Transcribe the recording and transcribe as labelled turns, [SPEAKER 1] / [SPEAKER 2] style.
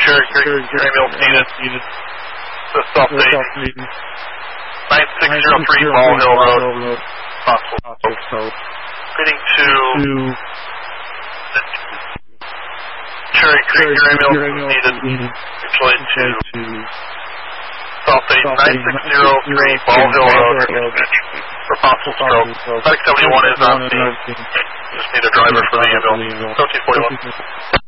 [SPEAKER 1] Cherry Creek, ambulance needed. The South 9603 Ball Hill Road. Hospital. Fitting to Cherry Creek, ambulance needed. Deployed to South 9603 Ball Hill Road. For possible stroke. Medic 71 is on scene. Just need a driver for the ambulance. 1341.